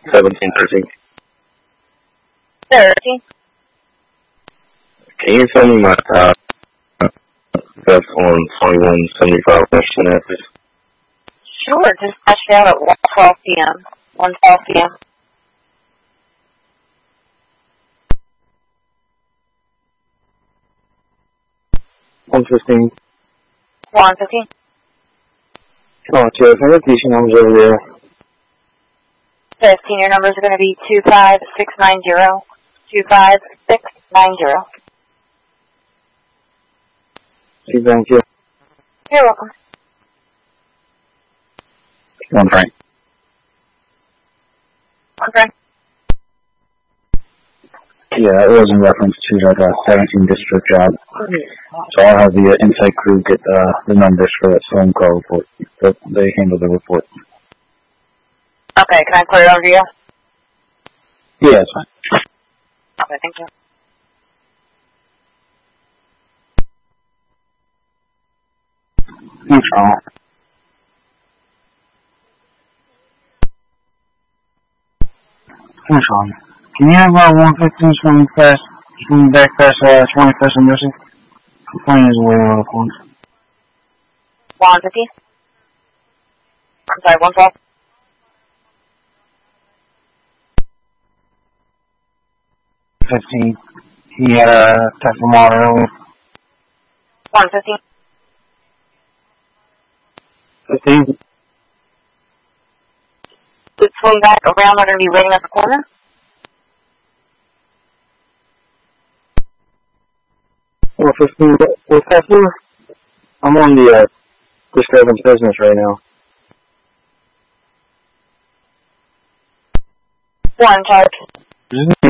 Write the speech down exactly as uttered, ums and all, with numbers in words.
seventeen thirteen. thirteen. Can you tell me my uh, best on twenty-one seventy-five Western Avenue? Sure, just touched out at one twelve p.m. one twelve p.m. one fifteen. one fifteen. Come on, Jeff. I got these numbers over there. fifteen, your numbers are going to be two five six nine zero. two five six nine zero. See, thank you. You're welcome. One Frank. One Frank. Yeah, it was in reference to that uh, seventeen district job. So I'll have the uh, Insight crew get uh, the numbers for that phone call report. But they handle the report. Okay, can I put it over to you? Yeah, that's fine. Okay, thank you. Thanks, Ronald. Thanks, Ronald. Can you have uh, one fifteen swing fast, swing back past uh, twenty-first and Mercy? I'm playing his way over the point. one fifteen. I'm sorry, one twelve. fifteen. He had a text from water earlier. one fifteen. fifteen. Just swing back around, we're going to be waiting at the corner. Well, fifteen, what's that for? I'm on the uh, disturbance business right now. One charge. Mm-hmm.